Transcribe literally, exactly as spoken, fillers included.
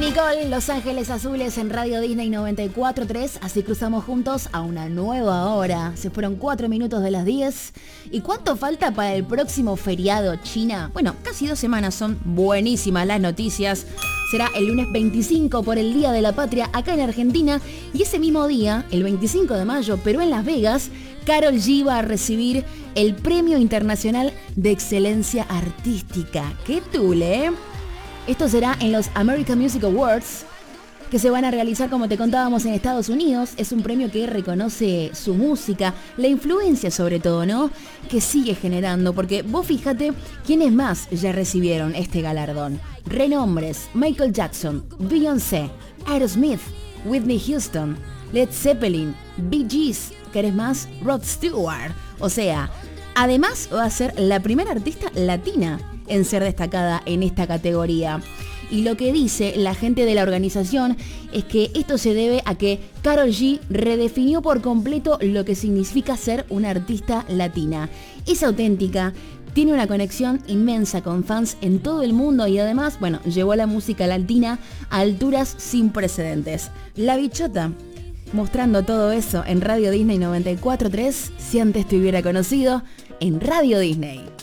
Nicole, Los Ángeles Azules en Radio Disney noventa y cuatro punto tres. Así cruzamos juntos a una nueva hora. Se fueron cuatro minutos de las diez. ¿Y cuánto falta para el próximo feriado, China? Bueno, casi dos semanas, son buenísimas las noticias. Será el lunes veinticinco por el Día de la Patria acá en Argentina. Y ese mismo día, el veinticinco de mayo, pero en Las Vegas, Karol G va a recibir el Premio Internacional de Excelencia Artística. ¡Qué tule, eh! Esto será en los American Music Awards, que se van a realizar, como te contábamos, en Estados Unidos. Es un premio que reconoce su música, la influencia sobre todo, ¿no?, que sigue generando, porque vos fíjate quiénes más ya recibieron este galardón. Renombres: Michael Jackson, Beyoncé, Aerosmith, Whitney Houston, Led Zeppelin, Bee Gees, ¿querés más? Rod Stewart. O sea, además va a ser la primera artista latina en ser destacada en esta categoría. Y lo que dice la gente de la organización es que esto se debe a que Karol G redefinió por completo lo que significa ser una artista latina. Es auténtica, tiene una conexión inmensa con fans en todo el mundo y además, bueno, llevó la música latina a alturas sin precedentes. La Bichota, mostrando todo eso en Radio Disney noventa y cuatro punto tres, si antes te hubiera conocido, en Radio Disney.